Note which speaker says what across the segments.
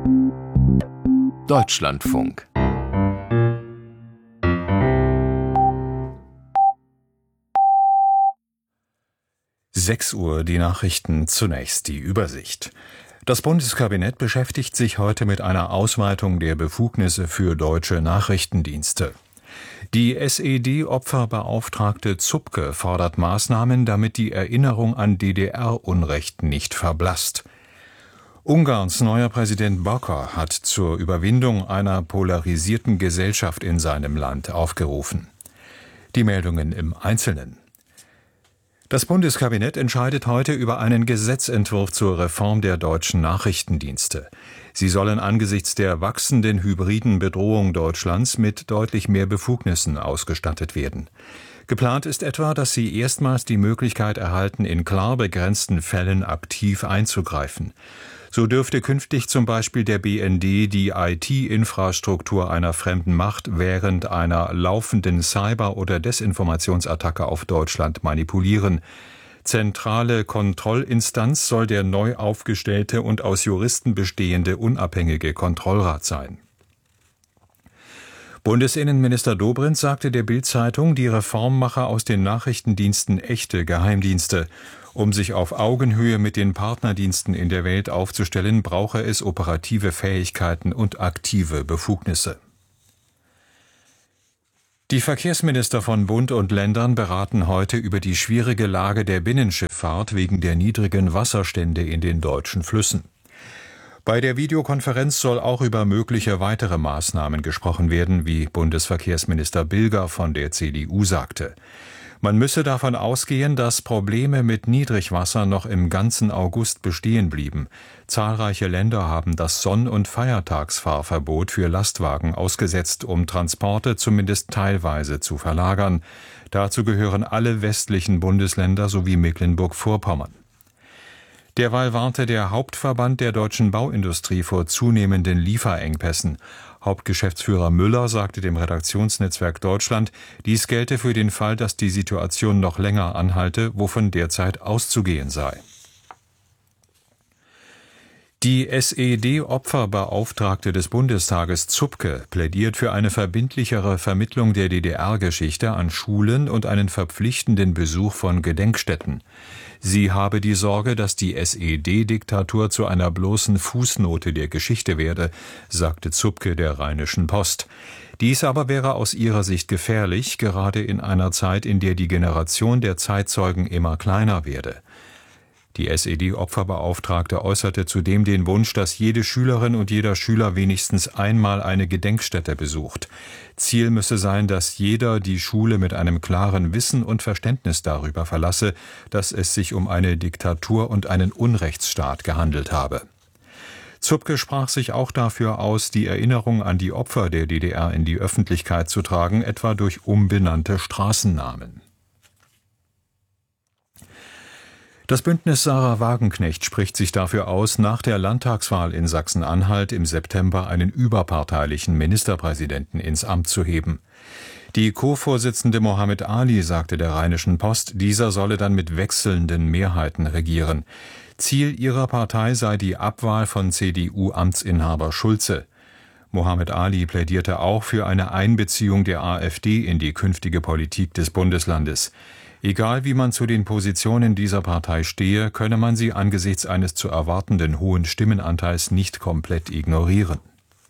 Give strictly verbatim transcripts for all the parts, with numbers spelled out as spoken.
Speaker 1: Deutschlandfunk.
Speaker 2: sechs Uhr, die Nachrichten, zunächst die Übersicht. Das Bundeskabinett beschäftigt sich heute mit einer Ausweitung der Befugnisse für deutsche Nachrichtendienste. Die S E D-Opferbeauftragte Zupke fordert Maßnahmen, damit die Erinnerung an D D R-Unrecht nicht verblasst. Ungarns neuer Präsident Bokor hat zur Überwindung einer polarisierten Gesellschaft in seinem Land aufgerufen. Die Meldungen im Einzelnen. Das Bundeskabinett entscheidet heute über einen Gesetzentwurf zur Reform der deutschen Nachrichtendienste. Sie sollen angesichts der wachsenden hybriden Bedrohung Deutschlands mit deutlich mehr Befugnissen ausgestattet werden. Geplant ist etwa, dass sie erstmals die Möglichkeit erhalten, in klar begrenzten Fällen aktiv einzugreifen. So dürfte künftig zum Beispiel der B N D die I T-Infrastruktur einer fremden Macht während einer laufenden Cyber- oder Desinformationsattacke auf Deutschland manipulieren. Zentrale Kontrollinstanz soll der neu aufgestellte und aus Juristen bestehende unabhängige Kontrollrat sein. Bundesinnenminister Dobrindt sagte der Bild-Zeitung, die Reform mache aus den Nachrichtendiensten echte Geheimdienste. Um sich auf Augenhöhe mit den Partnerdiensten in der Welt aufzustellen, brauche es operative Fähigkeiten und aktive Befugnisse. Die Verkehrsminister von Bund und Ländern beraten heute über die schwierige Lage der Binnenschifffahrt wegen der niedrigen Wasserstände in den deutschen Flüssen. Bei der Videokonferenz soll auch über mögliche weitere Maßnahmen gesprochen werden, wie Bundesverkehrsminister Bilger von der C D U sagte. Man müsse davon ausgehen, dass Probleme mit Niedrigwasser noch im ganzen August bestehen blieben. Zahlreiche Länder haben das Sonn- und Feiertagsfahrverbot für Lastwagen ausgesetzt, um Transporte zumindest teilweise zu verlagern. Dazu gehören alle westlichen Bundesländer sowie Mecklenburg-Vorpommern. Derweil warnte der Hauptverband der deutschen Bauindustrie vor zunehmenden Lieferengpässen. Hauptgeschäftsführer Müller sagte dem Redaktionsnetzwerk Deutschland, dies gelte für den Fall, dass die Situation noch länger anhalte, wovon derzeit auszugehen sei. Die S E D-Opferbeauftragte des Bundestages Zupke plädiert für eine verbindlichere Vermittlung der D D R-Geschichte an Schulen und einen verpflichtenden Besuch von Gedenkstätten. Sie habe die Sorge, dass die S E D-Diktatur zu einer bloßen Fußnote der Geschichte werde, sagte Zupke der Rheinischen Post. Dies aber wäre aus ihrer Sicht gefährlich, gerade in einer Zeit, in der die Generation der Zeitzeugen immer kleiner werde. Die S E D-Opferbeauftragte äußerte zudem den Wunsch, dass jede Schülerin und jeder Schüler wenigstens einmal eine Gedenkstätte besucht. Ziel müsse sein, dass jeder die Schule mit einem klaren Wissen und Verständnis darüber verlasse, dass es sich um eine Diktatur und einen Unrechtsstaat gehandelt habe. Zupke sprach sich auch dafür aus, die Erinnerung an die Opfer der D D R in die Öffentlichkeit zu tragen, etwa durch umbenannte Straßennamen. Das Bündnis Sarah Wagenknecht spricht sich dafür aus, nach der Landtagswahl in Sachsen-Anhalt im September einen überparteilichen Ministerpräsidenten ins Amt zu heben. Die Co-Vorsitzende Mohammed Ali sagte der Rheinischen Post, dieser solle dann mit wechselnden Mehrheiten regieren. Ziel ihrer Partei sei die Abwahl von C D U-Amtsinhaber Schulze. Mohammed Ali plädierte auch für eine Einbeziehung der AfD in die künftige Politik des Bundeslandes. Egal wie man zu den Positionen dieser Partei stehe, könne man sie angesichts eines zu erwartenden hohen Stimmenanteils nicht komplett ignorieren.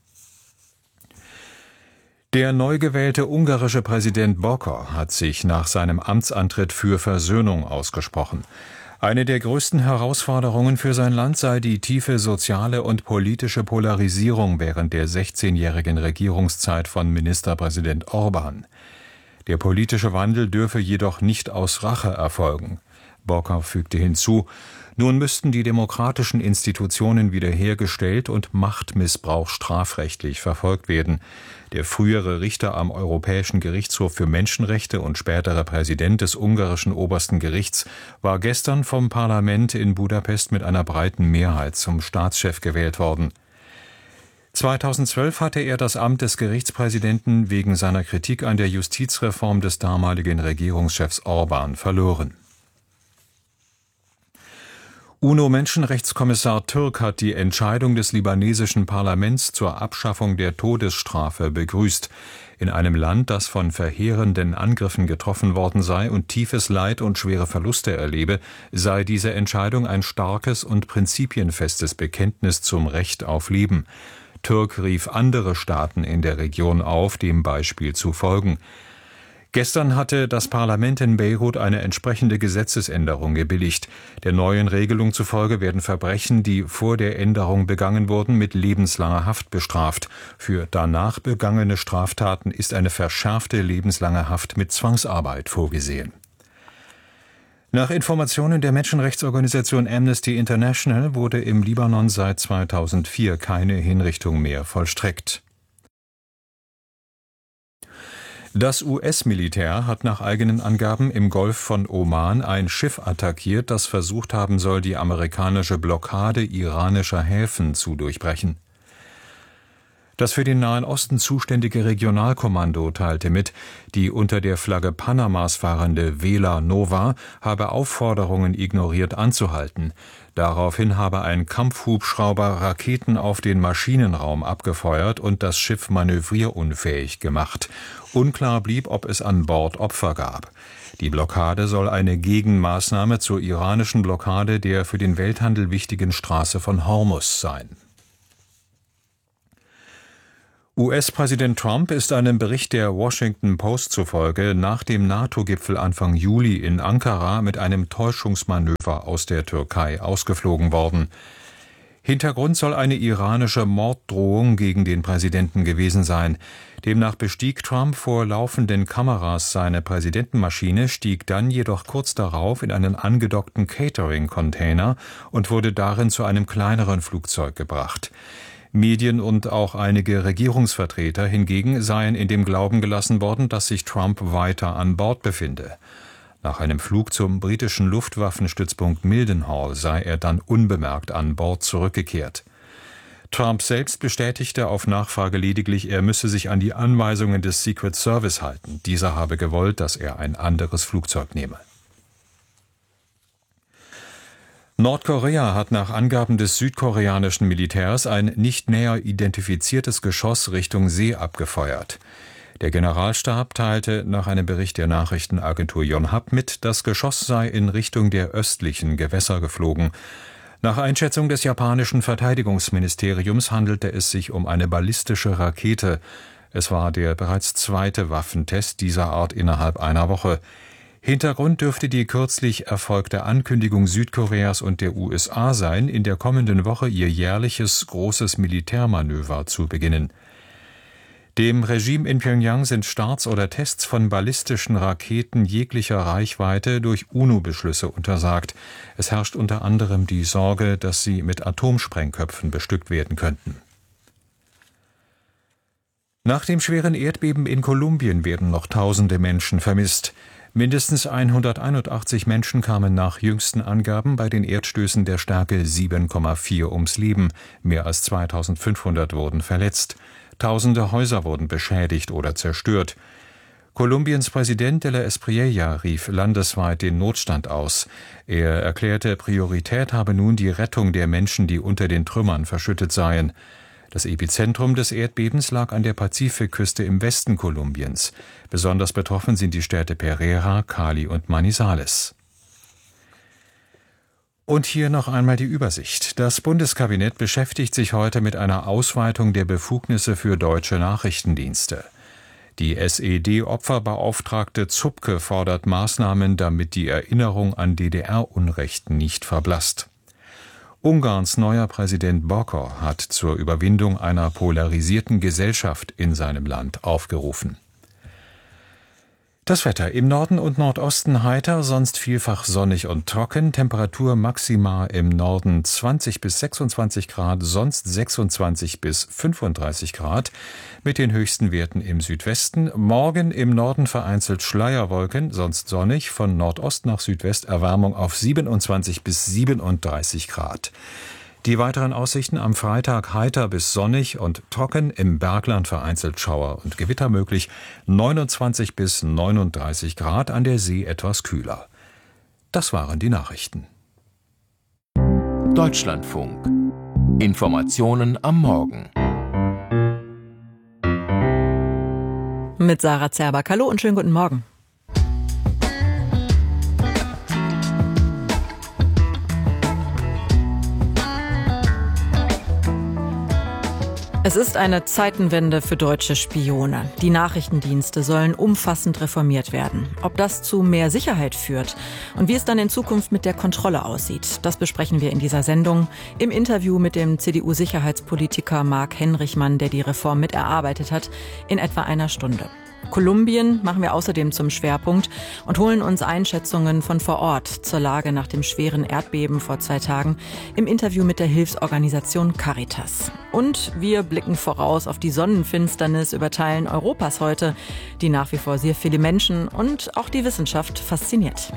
Speaker 2: Der neu gewählte ungarische Präsident Bokor hat sich nach seinem Amtsantritt für Versöhnung ausgesprochen. Eine der größten Herausforderungen für sein Land sei die tiefe soziale und politische Polarisierung während der sechzehnjährigen Regierungszeit von Ministerpräsident Orbán. Der politische Wandel dürfe jedoch nicht aus Rache erfolgen. Bokor fügte hinzu, nun müssten die demokratischen Institutionen wiederhergestellt und Machtmissbrauch strafrechtlich verfolgt werden. Der frühere Richter am Europäischen Gerichtshof für Menschenrechte und spätere Präsident des ungarischen obersten Gerichts war gestern vom Parlament in Budapest mit einer breiten Mehrheit zum Staatschef gewählt worden. zweitausendzwölf hatte er das Amt des Gerichtspräsidenten wegen seiner Kritik an der Justizreform des damaligen Regierungschefs Orbán verloren. UNO-Menschenrechtskommissar Türk hat die Entscheidung des libanesischen Parlaments zur Abschaffung der Todesstrafe begrüßt. In einem Land, das von verheerenden Angriffen getroffen worden sei und tiefes Leid und schwere Verluste erlebe, sei diese Entscheidung ein starkes und prinzipienfestes Bekenntnis zum Recht auf Leben. Türk rief andere Staaten in der Region auf, dem Beispiel zu folgen. Gestern hatte das Parlament in Beirut eine entsprechende Gesetzesänderung gebilligt. Der neuen Regelung zufolge werden Verbrechen, die vor der Änderung begangen wurden, mit lebenslanger Haft bestraft. Für danach begangene Straftaten ist eine verschärfte lebenslange Haft mit Zwangsarbeit vorgesehen. Nach Informationen der Menschenrechtsorganisation Amnesty International wurde im Libanon seit zweitausendvier keine Hinrichtung mehr vollstreckt. Das U S-Militär hat nach eigenen Angaben im Golf von Oman ein Schiff attackiert, das versucht haben soll, die amerikanische Blockade iranischer Häfen zu durchbrechen. Das für den Nahen Osten zuständige Regionalkommando teilte mit, die unter der Flagge Panamas fahrende Vela Nova habe Aufforderungen ignoriert anzuhalten. Daraufhin habe ein Kampfhubschrauber Raketen auf den Maschinenraum abgefeuert und das Schiff manövrierunfähig gemacht. Unklar blieb, ob es an Bord Opfer gab. Die Blockade soll eine Gegenmaßnahme zur iranischen Blockade der für den Welthandel wichtigen Straße von Hormuz sein. U S-Präsident Trump ist einem Bericht der Washington Post zufolge nach dem NATO-Gipfel Anfang Juli in Ankara mit einem Täuschungsmanöver aus der Türkei ausgeflogen worden. Hintergrund soll eine iranische Morddrohung gegen den Präsidenten gewesen sein. Demnach bestieg Trump vor laufenden Kameras seine Präsidentenmaschine, stieg dann jedoch kurz darauf in einen angedockten Catering-Container und wurde darin zu einem kleineren Flugzeug gebracht. Medien und auch einige Regierungsvertreter hingegen seien in dem Glauben gelassen worden, dass sich Trump weiter an Bord befinde. Nach einem Flug zum britischen Luftwaffenstützpunkt Mildenhall sei er dann unbemerkt an Bord zurückgekehrt. Trump selbst bestätigte auf Nachfrage lediglich, er müsse sich an die Anweisungen des Secret Service halten. Dieser habe gewollt, dass er ein anderes Flugzeug nehme. Nordkorea hat nach Angaben des südkoreanischen Militärs ein nicht näher identifiziertes Geschoss Richtung See abgefeuert. Der Generalstab teilte nach einem Bericht der Nachrichtenagentur Yonhap mit, das Geschoss sei in Richtung der östlichen Gewässer geflogen. Nach Einschätzung des japanischen Verteidigungsministeriums handelte es sich um eine ballistische Rakete. Es war der bereits zweite Waffentest dieser Art innerhalb einer Woche. Hintergrund dürfte die kürzlich erfolgte Ankündigung Südkoreas und der U S A sein, in der kommenden Woche ihr jährliches großes Militärmanöver zu beginnen. Dem Regime in Pjöngjang sind Starts oder Tests von ballistischen Raketen jeglicher Reichweite durch UNO-Beschlüsse untersagt. Es herrscht unter anderem die Sorge, dass sie mit Atomsprengköpfen bestückt werden könnten. Nach dem schweren Erdbeben in Kolumbien werden noch tausende Menschen vermisst. Mindestens hunderteinundachtzig Menschen kamen nach jüngsten Angaben bei den Erdstößen der Stärke sieben Komma vier ums Leben. Mehr als zweitausendfünfhundert wurden verletzt. Tausende Häuser wurden beschädigt oder zerstört. Kolumbiens Präsident de la Espriella rief landesweit den Notstand aus. Er erklärte, Priorität habe nun die Rettung der Menschen, die unter den Trümmern verschüttet seien. Das Epizentrum des Erdbebens lag an der Pazifikküste im Westen Kolumbiens. Besonders betroffen sind die Städte Pereira, Cali und Manizales. Und hier noch einmal die Übersicht. Das Bundeskabinett beschäftigt sich heute mit einer Ausweitung der Befugnisse für deutsche Nachrichtendienste. Die S E D-Opferbeauftragte Zupke fordert Maßnahmen, damit die Erinnerung an D D R-Unrecht nicht verblasst. Ungarns neuer Präsident Bokor hat zur Überwindung einer polarisierten Gesellschaft in seinem Land aufgerufen. Das Wetter: im Norden und Nordosten heiter, sonst vielfach sonnig und trocken. Temperatur maximal im Norden zwanzig bis sechsundzwanzig Grad, sonst sechsundzwanzig bis fünfunddreißig Grad. Mit den höchsten Werten im Südwesten. Morgen im Norden vereinzelt Schleierwolken, sonst sonnig. Von Nordost nach Südwest Erwärmung auf siebenundzwanzig bis siebenunddreißig Grad. Die weiteren Aussichten: am Freitag heiter bis sonnig und trocken, im Bergland vereinzelt Schauer und Gewitter möglich, neunundzwanzig bis neununddreißig Grad, an der See etwas kühler. Das waren die Nachrichten.
Speaker 1: Deutschlandfunk. Informationen am Morgen.
Speaker 3: Mit Sarah Zerback. Hallo und schönen guten Morgen. Es ist eine Zeitenwende für deutsche Spione. Die Nachrichtendienste sollen umfassend reformiert werden. Ob das zu mehr Sicherheit führt und wie es dann in Zukunft mit der Kontrolle aussieht, das besprechen wir in dieser Sendung im Interview mit dem C D U-Sicherheitspolitiker Marc Henrichmann, der die Reform mit erarbeitet hat, in etwa einer Stunde. Kolumbien machen wir außerdem zum Schwerpunkt und holen uns Einschätzungen von vor Ort zur Lage nach dem schweren Erdbeben vor zwei Tagen im Interview mit der Hilfsorganisation Caritas. Und wir blicken voraus auf die Sonnenfinsternis über Teilen Europas heute, die nach wie vor sehr viele Menschen und auch die Wissenschaft fasziniert.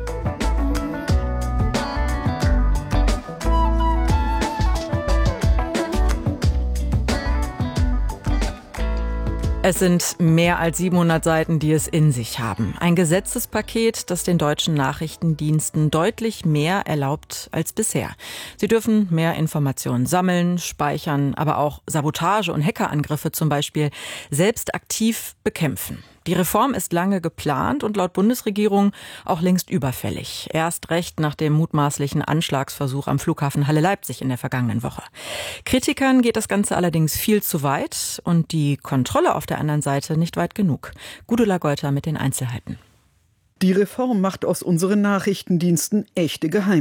Speaker 3: Es sind mehr als siebenhundert Seiten, die es in sich haben. Ein Gesetzespaket, das den deutschen Nachrichtendiensten deutlich mehr erlaubt als bisher. Sie dürfen mehr Informationen sammeln, speichern, aber auch Sabotage und Hackerangriffe zum Beispiel selbst aktiv bekämpfen. Die Reform ist lange geplant und laut Bundesregierung auch längst überfällig. Erst recht nach dem mutmaßlichen Anschlagsversuch am Flughafen Halle-Leipzig in der vergangenen Woche. Kritikern geht das Ganze allerdings viel zu weit und die Kontrolle auf der anderen Seite nicht weit genug. Gudula Geuter mit den Einzelheiten.
Speaker 4: Die Reform macht aus unseren Nachrichtendiensten echte Geheimnisse.